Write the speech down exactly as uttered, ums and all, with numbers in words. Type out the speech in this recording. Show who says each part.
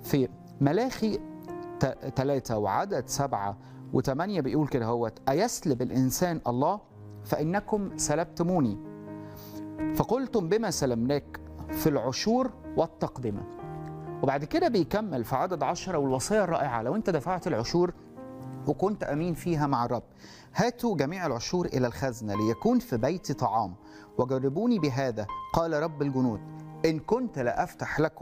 Speaker 1: في ملاخي ثلاثة وعدد سبعة وثمانية بيقول كده هوت: أيسلب الإنسان الله؟ فإنكم سلبتموني، فقلتم بما سلمناك؟ في العشور والتقدمة. وبعد كده بيكمل في عدد عشرة والوصية الرائعة: لو أنت دفعت العشور وكنت أمين فيها مع الرب، هاتوا جميع العشور إلى الخزنة ليكون في بيتي طعام، وجربوني بهذا قال رب الجنود، إن كنت لأفتح لكم